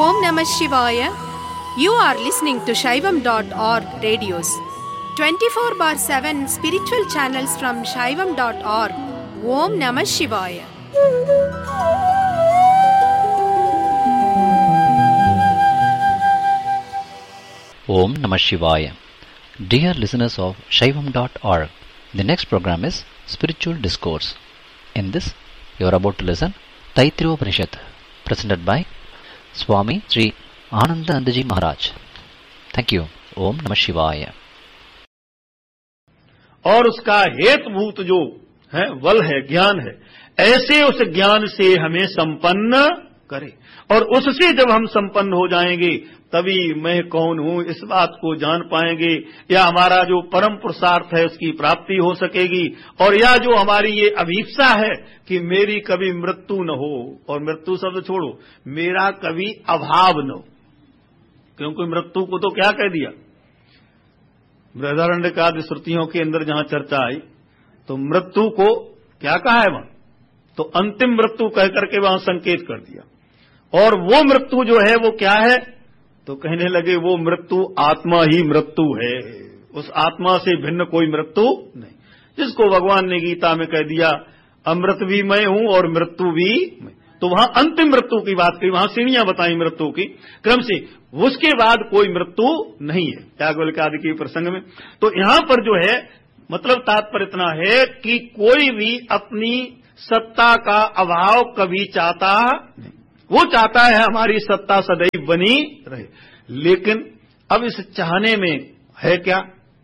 Om Namah Shivaya. You are listening to Shaivam.org radios. 24/7 spiritual channels from Shaivam.org. Om Namah Shivaya. Om Namah Shivaya. Dear listeners of Shaivam.org, the next program is Spiritual Discourse. In this, you are about to listen Taittiriya Upanishad, presented by Swami Sri Anandanandaji Maharaj. Thank you. Om Namah Shivaya. और उसका हेतुभूत जो है बल है, ज्ञान है, ऐसे उस ज्ञान से हमें संपन्न करे। और उससे जब हम संपन्न हो जाएंगे तभी मैं कौन हूं इस बात को जान पाएंगे, या हमारा जो परम पुरुषार्थ है उसकी प्राप्ति हो सकेगी। और या जो हमारी ये अभीप्सा है कि मेरी कभी मृत्यु न हो, और मृत्यु शब्द छोड़ो, मेरा कभी अभाव न हो, क्योंकि मृत्यु को तो क्या कह दिया, बृहदारण्यकादि श्रुतियों के अंदर जहां चर्चा आई तो मृत्यु को क्या कहा है वहां, तो अंतिम मृत्यु कह करके वहां संकेत कर दिया। और वो मृत्यु जो है वो क्या है, तो कहने लगे वो मृत्यु आत्मा ही मृत्यु है, उस आत्मा से भिन्न कोई मृत्यु नहीं, जिसको भगवान ने गीता में कह दिया अमृत भी मैं हूं और मृत्यु भी मैं। तो वहां अंतिम मृत्यु की बात की, वहां सीढ़ियां बताई मृत्यु की क्रम से, उसके बाद कोई मृत्यु नहीं है याज्ञवल्क्य आदि के प्रसंग में। तो यहां पर जो है मतलब तात्पर्य इतना है कि कोई भी अपनी सत्ता का अभाव कभी चाहता नहीं, वो चाहता है हमारी सत्ता सदैव बनी रहे। लेकिन अब इस चाहने में है क्या,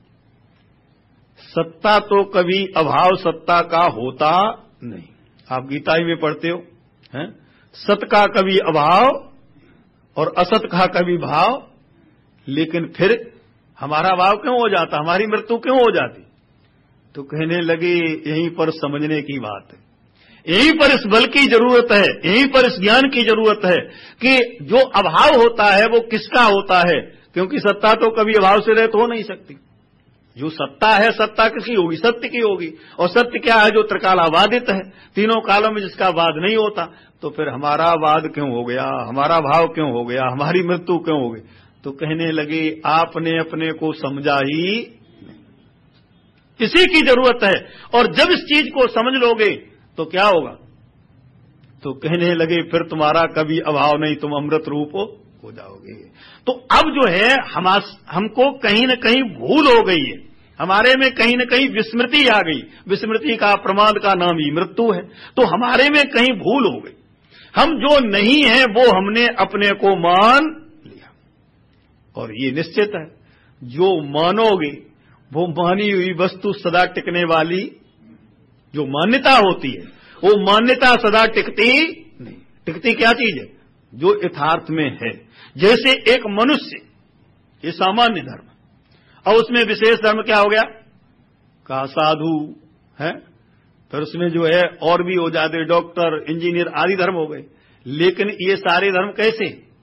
सत्ता तो कभी अभाव सत्ता का होता नहीं। आप गीता ही में पढ़ते हो, हैं? सत का कभी अभाव और असत का कभी भाव, लेकिन फिर हमारा भाव क्यों हो जाता, हमारी मृत्यु क्यों हो जाती। तो कहने लगे यहीं पर समझने की बात है, यहीं पर इस बल की जरूरत है, यहीं पर इस ज्ञान की जरूरत है कि जो अभाव होता है वो किसका होता है, क्योंकि सत्ता तो कभी अभाव से रहित हो नहीं सकती। जो सत्ता है सत्ता किसकी होगी, सत्य की होगी। और सत्य क्या है, जो त्रिकालाबादित है, तीनों कालों में जिसका वाद नहीं होता। तो फिर हमारा वाद क्यों हो गया, हमारा भाव क्यों हो गया, हमारी मृत्यु क्यों हो गई। तो कहने लगे आपने अपने को समझा ही नहीं, इसी की जरूरत है। और जब इस चीज को समझ लोगे तो क्या होगा, तो कहने लगे फिर तुम्हारा कभी अभाव नहीं, तुम अमृत रूप हो जाओगे। तो अब जो है हमको कहीं न कहीं भूल हो गई है, हमारे में कहीं न कहीं विस्मृति आ गई। विस्मृति का प्रमाद का नाम ही मृत्यु है। तो हमारे में कहीं भूल हो गई, हम जो नहीं है वो हमने अपने को मान लिया। और ये निश्चित है जो मानोगे वो मानी हुई वस्तु सदा टिकने वाली जो मान्यता होती है वो मान्यता सदा टिकती नहीं। टिकती क्या चीज है, जो यथार्थ में है। जैसे एक मनुष्य, ये सामान्य धर्म, और उसमें विशेष धर्म क्या हो गया, कहा साधु है, फिर उसमें जो है और भी हो जाते डॉक्टर इंजीनियर आदि धर्म हो गए। लेकिन ये सारे धर्म कैसे,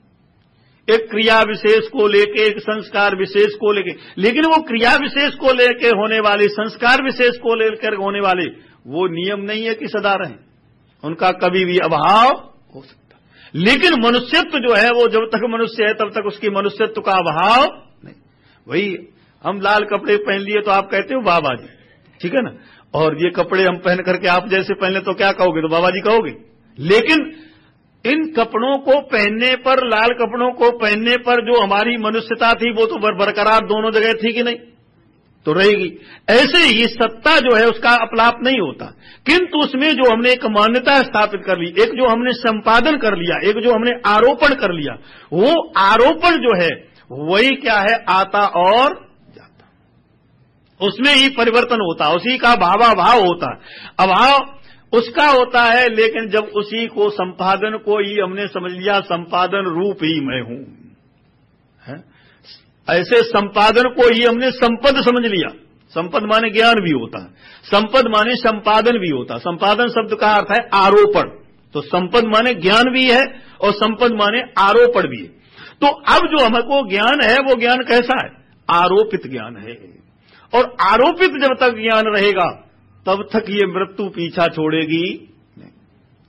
एक क्रिया विशेष को लेके, एक संस्कार विशेष को लेके। लेकिन वो क्रिया विशेष को लेके होने वाले, संस्कार विशेष को लेकर होने वाले वो नियम नहीं है कि सदा रहें, उनका कभी भी अभाव हो सकता। लेकिन मनुष्यत्व जो है वो जब तक मनुष्य है तब तक उसकी मनुष्यत्व का अभाव नहीं। वही हम लाल कपड़े पहन लिए तो आप कहते हो बाबा जी, ठीक है ना, और ये कपड़े हम पहन करके आप जैसे पहन ले तो क्या कहोगे, तो बाबा जी कहोगे। लेकिन इन कपड़ों को पहनने पर, लाल कपड़ों को पहनने पर जो हमारी मनुष्यता थी वो तो बरकरार दोनों जगह थी कि नहीं, तो रहेगी। ऐसे ही सत्ता जो है उसका अपलाप नहीं होता, किंतु उसमें जो हमने एक मान्यता स्थापित कर ली, एक जो हमने संपादन कर लिया, एक जो हमने आरोपण कर लिया, वो आरोपण जो है वही क्या है, आता और जाता, उसमें ही परिवर्तन होता, उसी का भावाभाव होता। अभाव उसका होता है, लेकिन जब उसी को संपादन को ही हमने समझ लिया, संपादन रूप ही मैं हूं, है? ऐसे संपादन को ही हमने संपद समझ लिया। संपद माने ज्ञान भी होता है, संपद माने संपादन भी होता है। संपादन शब्द का अर्थ है आरोपण, तो संपद माने ज्ञान भी है और संपद माने आरोपण भी है। तो अब जो हमको ज्ञान है वो ज्ञान कैसा है, आरोपित ज्ञान है। और आरोपित जब तक ज्ञान रहेगा तब तक ये मृत्यु पीछा छोड़ेगी नहीं।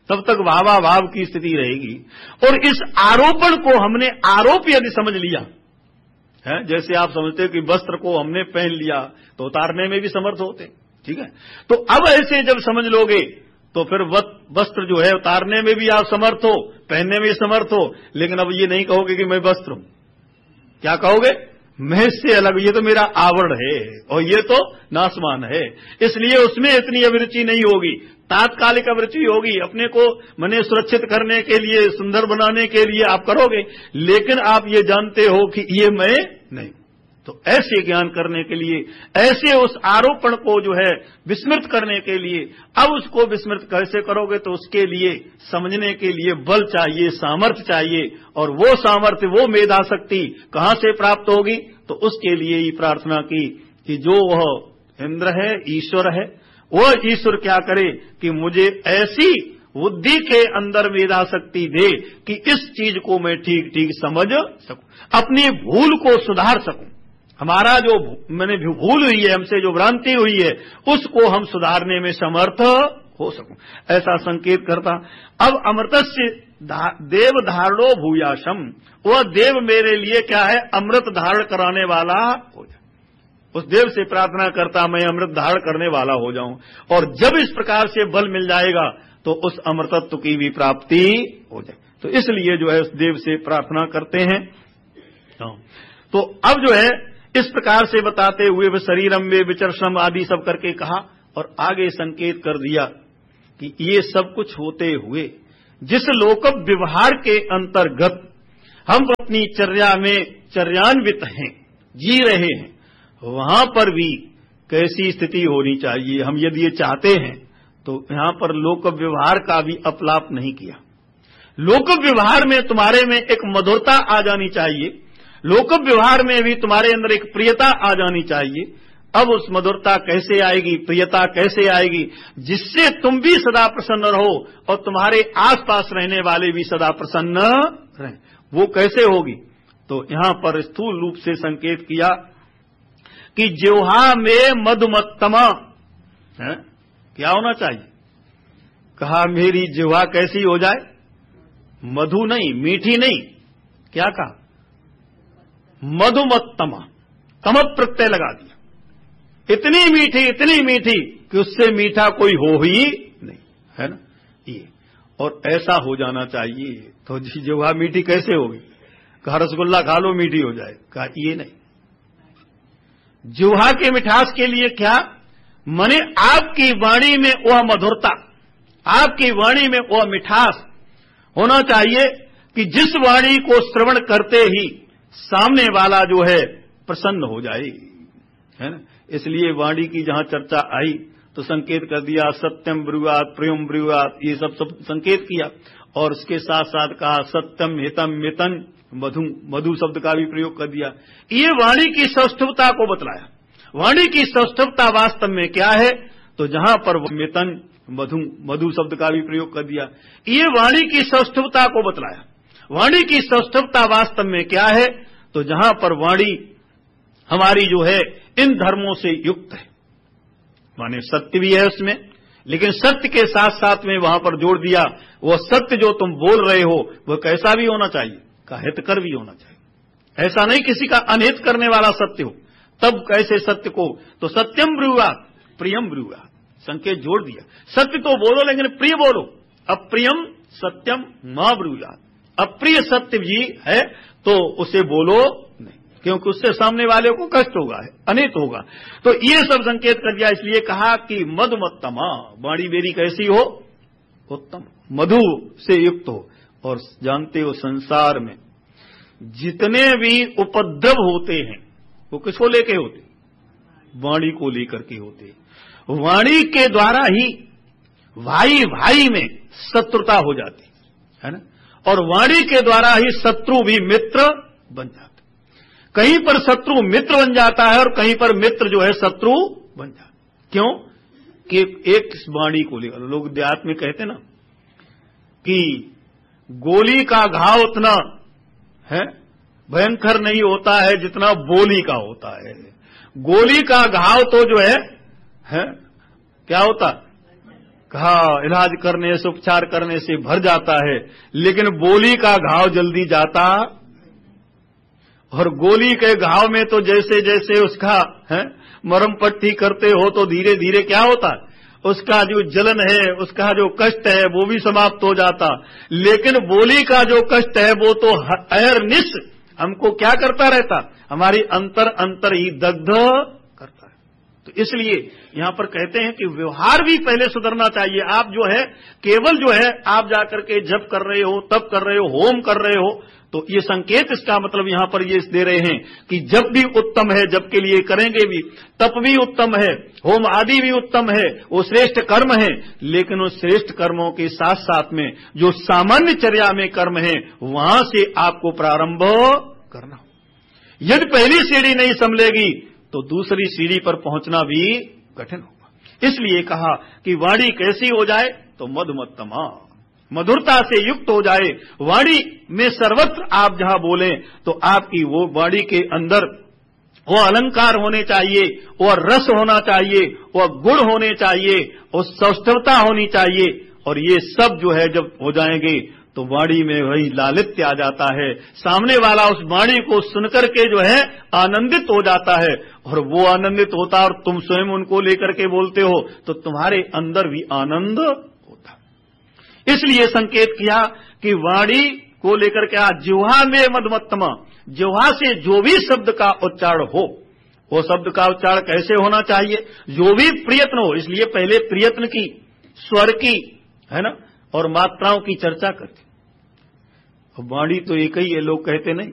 तब तक भावाभाव की स्थिति रहेगी। और इस आरोपण को हमने आरोप यदि समझ लिया है, जैसे आप समझते हो कि वस्त्र को हमने पहन लिया तो उतारने में भी समर्थ होते, ठीक है, तो अब ऐसे जब समझ लोगे तो फिर वस्त्र जो है उतारने में भी आप समर्थ हो, पहनने में भी समर्थ हो, लेकिन अब ये नहीं कहोगे कि मैं वस्त्र हूं। क्या कहोगे? मैं इससे अलग, ये तो मेरा आवरण है और ये तो नासमान है, इसलिए उसमें इतनी अभिरुचि नहीं होगी, तात्कालिक अभिरुचि होगी। अपने को मने सुरक्षित करने के लिए, सुंदर बनाने के लिए आप करोगे, लेकिन आप ये जानते हो कि ये मैं नहीं। तो ऐसे ज्ञान करने के लिए, ऐसे उस आरोपण को जो है विस्मृत करने के लिए, अब उसको विस्मृत कैसे करोगे? तो उसके लिए समझने के लिए बल चाहिए, सामर्थ्य चाहिए, और वो सामर्थ्य, वो मेधा शक्ति कहां से प्राप्त होगी? तो उसके लिए ही प्रार्थना की कि जो वह इंद्र है, ईश्वर है, वह ईश्वर क्या करे कि मुझे ऐसी बुद्धि के अंदर मेधा शक्ति दे कि इस चीज को मैं ठीक ठीक समझ सकूं, अपनी भूल को सुधार सकूं। हमारा जो मैंने भूल हुई है, हमसे जो भ्रांति हुई है, उसको हम सुधारने में समर्थ हो सकूं, ऐसा संकेत करता। अब अमृतस्य देव धारणो भूयाशम, वह देव मेरे लिए क्या है? अमृत धारण कराने वाला हो जाए। उस देव से प्रार्थना करता मैं अमृत धारण करने वाला हो जाऊं, और जब इस प्रकार से बल मिल जाएगा तो उस अमृतत्व की भी प्राप्ति हो जाए। तो इसलिए जो है उस देव से प्रार्थना करते हैं। तो अब जो है इस प्रकार से बताते हुए वह शरीरम वे विचर्षम आदि सब करके कहा, और आगे संकेत कर दिया कि ये सब कुछ होते हुए जिस लोक व्यवहार के अंतर्गत हम अपनी चर्या में चर्यान्वित हैं, जी रहे हैं, वहां पर भी कैसी स्थिति होनी चाहिए। हम यदि ये चाहते हैं तो यहां पर लोक व्यवहार का भी अपलाप नहीं किया। लोक व्यवहार में तुम्हारे में एक मधुरता आ जानी चाहिए, लोक व्यवहार में भी तुम्हारे अंदर एक प्रियता आ जानी चाहिए। अब उस मधुरता कैसे आएगी, प्रियता कैसे आएगी? जिससे तुम भी सदा प्रसन्न रहो और तुम्हारे आसपास रहने वाले भी सदा प्रसन्न रहें। वो कैसे होगी? तो यहां पर स्थूल रूप से संकेत किया कि जिह्वा में मधुमत्तमा है, क्या होना चाहिए? कहा मेरी जिह्वा कैसी हो जाए? मधु नहीं, मीठी नहीं, क्या कहा? मधुमत्तमा, तम प्रत्यय लगा दिया। इतनी मीठी कि उससे मीठा कोई हो ही नहीं, है ना ये। और ऐसा हो जाना चाहिए। तो जिह्वा मीठी कैसे होगी? कहा रसगुल्ला खा लो मीठी हो जाए, कहा ये नहीं। जिह्वा के मिठास के लिए क्या? माने आपकी वाणी में वह मधुरता, आपकी वाणी में वह मिठास होना चाहिए कि जिस वाणी को श्रवण करते ही सामने वाला जो है प्रसन्न हो जाए, है ना। इसलिए वाणी की जहां चर्चा आई तो संकेत कर दिया सत्यम ब्रुवात, प्रियम ब्रुवात, ये सब संकेत किया। और उसके साथ साथ कहा सत्यम हितम मितन मधु, मधु शब्द का भी प्रयोग कर दिया। ये वाणी की सौष्ठवता को बतलाया। वाणी की सौष्ठवता वास्तव में क्या है? तो जहां पर मितन मधु, मधु शब्द का भी प्रयोग कर दिया। ये वाणी की सौष्ठवता को बतलाया। वाणी की सौष्ठवता वास्तव में क्या है? तो जहां पर वाणी हमारी जो है इन धर्मों से युक्त है, माने सत्य भी है उसमें, लेकिन सत्य के साथ साथ में वहां पर जोड़ दिया वह सत्य जो तुम बोल रहे हो वह कैसा भी होना चाहिए? का हितकर भी होना चाहिए। ऐसा नहीं किसी का अनहित करने वाला सत्य हो, तब कैसे सत्य को? तो सत्यम ब्रुवात, प्रियम ब्रुवात, संकेत जोड़ दिया। सत्य तो बोलो लेकिन प्रिय बोलो। अप्रियम सत्यम मां ब्रुवात, अप्रिय सत्य भी है तो उसे बोलो नहीं, क्योंकि उससे सामने वाले को कष्ट होगा, अनित होगा। तो ये सब संकेत कर दिया। इसलिए कहा कि मधुमत्तमा, वाणी मेरी कैसी हो? उत्तम, मधु से युक्त हो। और जानते हो संसार में जितने भी उपद्रव होते हैं वो किसको लेके होते? वाणी को लेकर के होते। वाणी के द्वारा ही भाई भाई में शत्रुता हो जाती है ना, और वाणी के द्वारा ही शत्रु भी मित्र बन जाते। कहीं पर शत्रु मित्र बन जाता है और कहीं पर मित्र जो है शत्रु बन जाता। क्यों? कि एक वाणी को लेकर लोग देहात में कहते ना कि गोली का घाव उतना है भयंकर नहीं होता है जितना बोली का होता है। गोली का घाव तो जो है क्या होता? कहा इलाज करने से, उपचार करने से भर जाता है, लेकिन बोली का घाव जल्दी जाता, और गोली के घाव में तो जैसे जैसे उसका मरम पट्टी करते हो तो धीरे धीरे क्या होता है, उसका जो जलन है, उसका जो कष्ट है वो भी समाप्त हो जाता। लेकिन बोली का जो कष्ट है वो तो अहरनिश हमको क्या करता रहता, हमारी अंतर ही दग्ध करता है। तो इसलिए यहां पर कहते हैं कि व्यवहार भी पहले सुधरना चाहिए। आप जो है केवल जो है आप जाकर के जप कर रहे हो, तप कर रहे हो, होम कर रहे हो, तो ये संकेत इसका मतलब यहां पर ये दे रहे हैं कि जप भी उत्तम है, जप के लिए करेंगे भी, तप भी उत्तम है, होम आदि भी उत्तम है, वो श्रेष्ठ कर्म है। लेकिन उस श्रेष्ठ कर्मों के साथ साथ में जो सामान्य चर्या में कर्म है वहां से आपको प्रारंभ करना। यदि पहली सीढ़ी नहीं संभलेगी तो दूसरी सीढ़ी पर पहुंचना भी कठिन होगा। इसलिए कहा कि वाणी कैसी हो जाए, तो मधुमत्तमा, मधुरता से युक्त हो जाए। वाणी में सर्वत्र आप जहां बोलें तो आपकी वो वाणी के अंदर वो अलंकार होने चाहिए, वो रस होना चाहिए, वो गुण होने चाहिए, वो सौष्ठवता होनी चाहिए। और ये सब जो है जब हो जाएंगे तो वाणी में वही लालित्य आ जाता है। सामने वाला उस वाणी को सुनकर के जो है आनंदित हो जाता है, और वो आनंदित होता और तुम स्वयं उनको लेकर के बोलते हो तो तुम्हारे अंदर भी आनंद होता। इसलिए संकेत किया कि वाणी को लेकर के जिह्वा में मधुमत्तमा, जिह्वा से जो भी शब्द का उच्चारण हो, वो शब्द का उच्चारण कैसे होना चाहिए, जो भी प्रयत्न हो। इसलिए पहले प्रयत्न की, स्वर की, है ना, और मात्राओं की चर्चा करते। वाणी तो एक ही है, लोग कहते नहीं